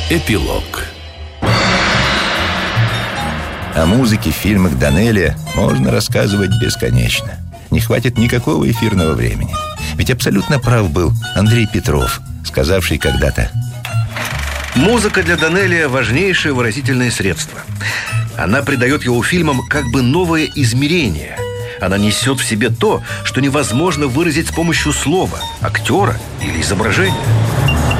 Эпилог. О музыке в фильмах Данелия можно рассказывать бесконечно. Не хватит никакого эфирного времени. Ведь абсолютно прав был Андрей Петров, сказавший когда-то: музыка для Данелия – важнейшее выразительное средство. Она придает его фильмам как бы новое измерение. Она несет в себе то, что невозможно выразить с помощью слова, актера или изображения.